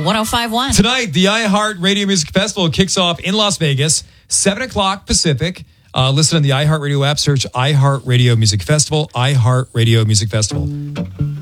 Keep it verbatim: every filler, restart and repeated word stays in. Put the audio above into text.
one oh five point one. Tonight, the iHeart Radio Music Festival kicks off in Las Vegas, seven o'clock Pacific. Uh, listen on the iHeart Radio app. Search iHeart Radio Music Festival, iHeart Radio Music Festival.